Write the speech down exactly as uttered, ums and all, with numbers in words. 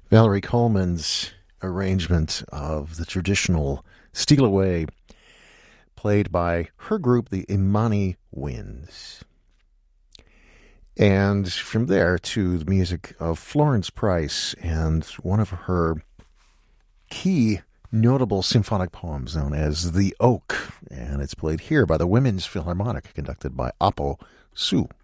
Valerie Coleman's arrangement of the traditional Steal Away, played by her group, the Imani Winds. And from there to the music of Florence Price and one of her key notable symphonic poems known as The Oak. And it's played here by the Women's Philharmonic, conducted by Apo Su.